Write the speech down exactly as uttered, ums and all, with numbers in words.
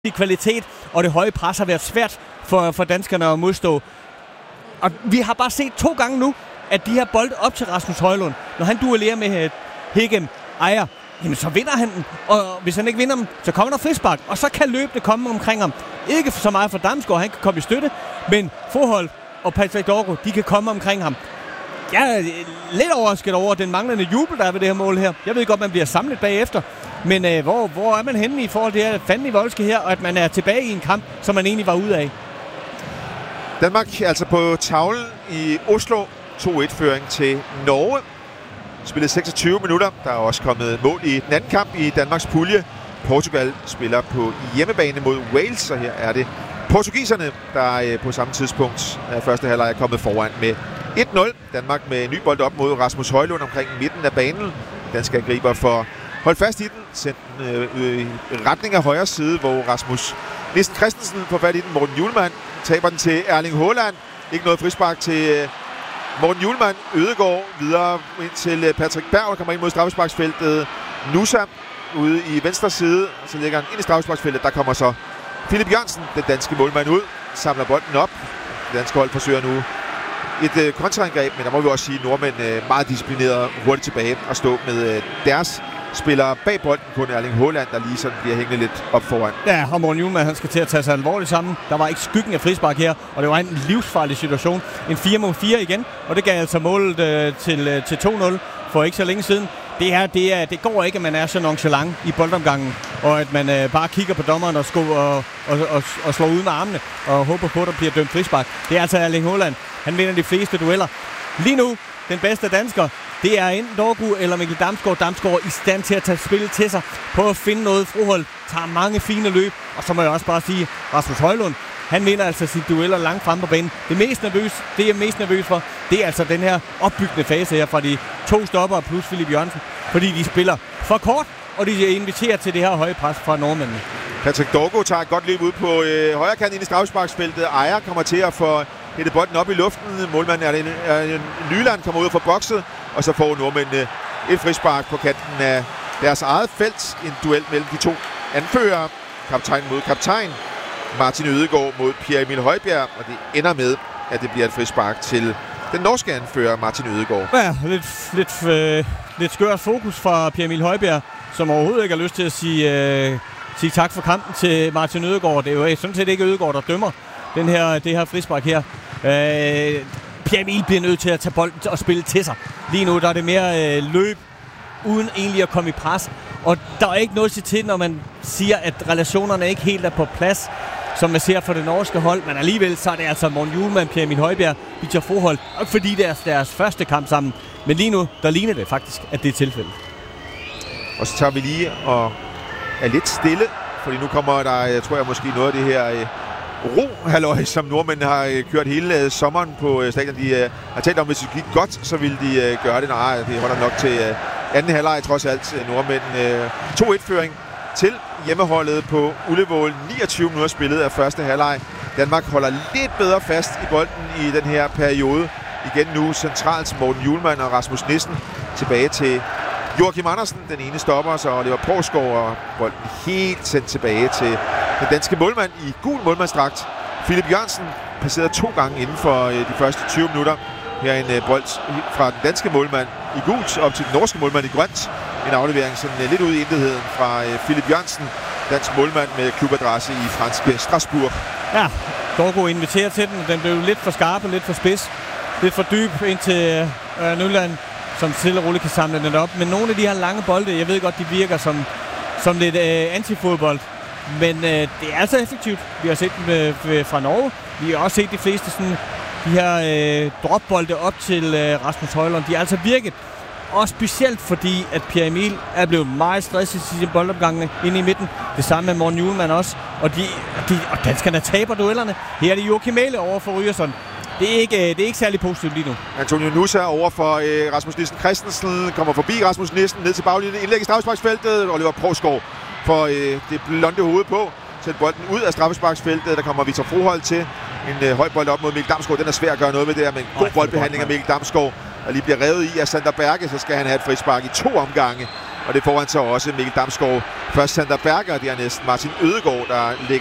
kvalitet, og det høje pres har været svært for, for danskerne at modstå. Og vi har bare set to gange nu, at de her bolde op til Rasmus Højlund, når han duellerer med Hegem Ejer, jamen så vinder han den, og hvis han ikke vinder dem, så kommer der frispark, og så kan løbende komme omkring ham. Ikke så meget for Damsgaard, han kan komme i støtte, men Forhold og Patrick Dorgo, de kan komme omkring ham. Jeg er lidt overrasket over den manglende jubel, der er ved det her mål her. Jeg ved godt, man bliver samlet bagefter, men øh, hvor, hvor er man henne i forhold til det her fanden i Volske her, og at man er tilbage i en kamp, som man egentlig var ude af? Danmark altså på tavlen i Oslo. to et-føring til Norge. Spillet seksogtyve minutter. Der er også kommet mål i den anden kamp i Danmarks pulje. Portugal spiller på hjemmebane mod Wales, og her er det portugiserne, der på samme tidspunkt af første halvleg er kommet foran med et nul. Danmark med en ny bold op mod Rasmus Højlund omkring midten af banen. Danske angriber for hold fast i den, sendt den øh, i retning af højre side, hvor Rasmus Nissen Christensen får fat i den. Morten Hjulmand taber den til Erling Haaland. Ikke noget frispark til øh, Morten Hjulmand. Ødegaard videre ind til øh, Patrick Berg, der kommer ind mod straffesparksfeltet. Nusa ude i venstre side, så lægger han ind i straffesparksfeltet. Der kommer så Philip Jørgensen, den danske målmand, ud, samler bolden op. Det danske hold forsøger nu et øh, kontraangreb, men der må vi også sige, at nordmænd øh, meget disciplineret hurtigt tilbage og stå med øh, deres spiller bag bolden, kun Erling Haaland, der lige sådan bliver hængende lidt op foran. Ja, og Morten Hjulmand, han skal til at tage sig alvorligt sammen. Der var ikke skyggen af frispark her, og det var en livsfarlig situation. En fire mod fire igen, og det gav altså målet øh, til, øh, til to nul for ikke så længe siden. Det her, det, er, det går ikke, at man er så nonchalant i boldomgangen, og at man øh, bare kigger på dommeren og, sko, og, og, og, og slår ud med armene og håber på, at der bliver dømt frispark. Det er altså Erling Haaland. Han vinder de fleste dueller. Lige nu, den bedste dansker, det er enten Dorgo eller Mikkel Damsgaard. Damsgaard i stand til at tage spillet til sig, på at finde noget. Forhold tager mange fine løb, og så må jeg også bare sige, Rasmus Højlund, han vinder altså sine dueller langt frem på banen. Det mest nervøs, det jeg er mest nervøs for, det er altså den her opbyggende fase her fra de to stopper plus Philip Jørgensen, fordi de spiller for kort, og de inviterer til det her høje pres fra nordmændene. Patrick Dorgo tager et godt løb ud på øh, højre kant ind i straffesparksfeltet. Ejer kommer til at få hætte bolden op i luften. Målmanden er, er, er Nyland kommer ud fra bokset, og så får nordmændene et frispark på kanten af deres eget felt. En duel mellem de to anførere. Kaptajn mod kaptajn. Martin Ødegaard mod Pierre Emil Højbjerg, og det ender med, at det bliver et frispark til den norske anfører Martin Ødegaard. Ja, lidt, lidt, øh, lidt skørt fokus fra Pierre Emil Højbjerg, som overhovedet ikke har lyst til at sige, øh, sige tak for kampen til Martin Ødegaard. Det er jo sådan set ikke Ødegaard, der dømmer den her, det her frispark her. Øh, Pierre Emil bliver nødt til at tage bolden og spille til sig. Lige nu der er det mere øh, løb, uden egentlig at komme i pres. Og der er ikke noget til, når man siger, at relationerne ikke helt er på plads, som man ser for det norske hold. Men alligevel så er det altså Morten Hjulmand, Pierre Emil Højbjerg, Victor Forhold, og fordi det er deres første kamp sammen. Men lige nu, der ligner det faktisk, at det er tilfældet. Og så tager vi lige og er lidt stille, fordi nu kommer der, jeg tror jeg måske noget af det her øh, ro-halløj, som nordmændene har øh, kørt hele øh, sommeren på øh, stadion. De øh, har talt om, hvis det gik godt, så ville de øh, gøre det. Nej, det holder nok til øh, anden halvleg trods alt. Øh, nordmændene øh, to et-føring til hjemmeholdet på Ullevål. niogtyve minutter spillet af første halvleg. Danmark holder lidt bedre fast i bolden i den her periode. Igen nu centralt Morten Hjulmand og Rasmus Nissen tilbage til Joachim Andersen, den ene stopper, så Oliver Poulsgaard, og bolden helt sendt tilbage til den danske målmand i gul målmandsdragt. Philip Jørgensen passerede to gange inden for de første tyve minutter. Her en bold fra den danske målmand i gult op til den norske målmand i grønt. En aflevering sådan lidt ud i intetheden fra Philip Jørgensen, dansk målmand med klubadresse i franske Strasbourg. Ja, Dorgo inviterer til den. Den blev lidt for skarp og lidt for spids. Lidt for dyb ind til øh, Nyland, som stille og roligt kan samle den op. Men nogle af de her lange bolde, jeg ved godt, de virker som, som lidt øh, antifodbold. Men øh, det er altså effektivt. Vi har set dem øh, fra Norge. Vi har også set de fleste sådan, de her øh, dropbolde op til øh, Rasmus Højlund. De har altså virket. Og specielt fordi, at Pierre Emil er blevet meget stresset i sine boldopgangene inde i midten. Det samme med Morten Hjulmand også. Og, de, de, og danskerne taber duellerne. Her er det Joachim Mæhle over for Ryerson. Det er, ikke, det er ikke særlig positivt lige nu. Antonio Nusa over for øh, Rasmus Nissen Christensen. Kommer forbi Rasmus Nissen ned til baglinjen. Indlæg i straffesparksfeltet. Oliver Poulsgaard får øh, det blonde hoved på. Sæt bolden ud af straffesparksfeltet. Der kommer Victor Forhold til. En øh, høj bold op mod Mikkel Damsgaard. Den er svær at gøre noget med det her, men en god boldbehandling af Mikkel Damsgaard. Og lige bliver revet i af Sander Berge, så skal han have et frispark i to omgange og det får han så også Mikkel Damsgaard. Først Sander Berger, og dernæst Martin Ødegaard, der ligger